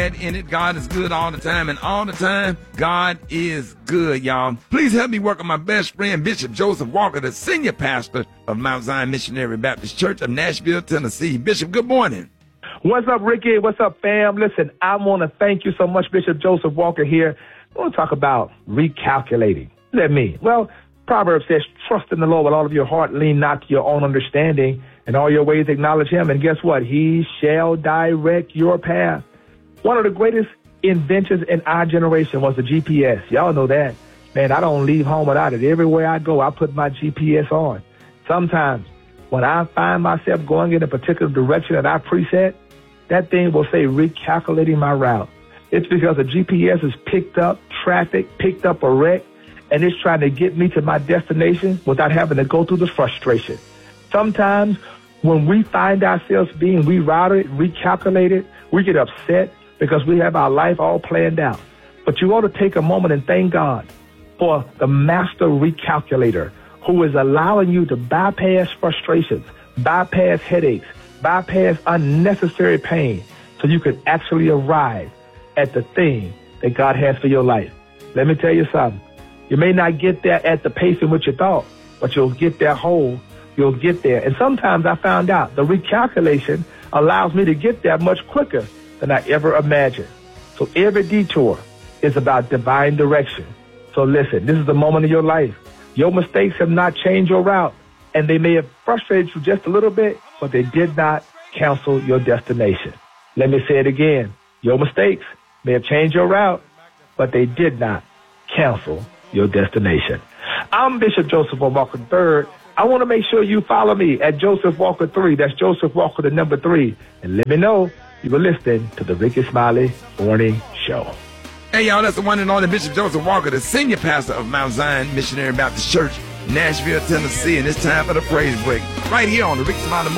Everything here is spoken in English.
bad in it. God is good all the time, and all the time, God is good, y'all. Please help me welcome my best friend, Bishop Joseph Walker, the senior pastor of Mount Zion Missionary Baptist Church of Nashville, Tennessee. Bishop, good morning. What's up, Ricky? What's up, fam? Listen, I want to thank you so much, Bishop Joseph Walker here. I want to talk about recalculating. What does that mean? Well, Proverbs says, trust in the Lord with all of your heart, lean not to your own understanding, and all your ways acknowledge him. And guess what? He shall direct your path. One of the greatest inventions in our generation was the GPS. Y'all know that. Man, I don't leave home without it. Everywhere I go, I put my GPS on. Sometimes when I find myself going in a particular direction that I preset, that thing will say recalculating my route. It's because the GPS has picked up traffic, picked up a wreck, and it's trying to get me to my destination without having to go through the frustration. Sometimes when we find ourselves being rerouted, recalculated, we get upset because we have our life all planned out. But you ought to take a moment and thank God for the master recalculator who is allowing you to bypass frustrations, bypass headaches, bypass unnecessary pain so you can actually arrive at the thing that God has for your life. Let me tell you something. You may not get there at the pace in which you thought, but you'll get there whole. You'll get there. And sometimes I found out the recalculation allows me to get there much quicker than I ever imagined. So every detour is about divine direction. So listen, this is the moment of your life. Your mistakes have not changed your route, and they may have frustrated you just a little bit, but they did not cancel your destination. Let me say it again. Your mistakes may have changed your route, but they did not cancel your destination. I'm Bishop Joseph Walker III. I want to make sure you follow me at Joseph Walker 3. That's Joseph Walker, the number 3. And let me know you were listening to the Ricky Smiley Morning Show. Hey, y'all, that's the one and only Bishop Joseph Walker, the senior pastor of Mount Zion Missionary Baptist Church, Nashville, Tennessee. And it's time for the praise break right here on the Ricky Smiley